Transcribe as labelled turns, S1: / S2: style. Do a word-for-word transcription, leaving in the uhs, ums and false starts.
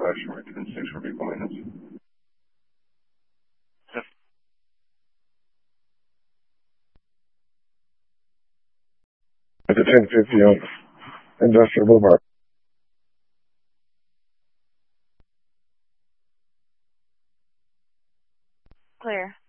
S1: flashing right ten six for vehicle maintenance. At the ten fifty on Industrial Boulevard.
S2: Clear.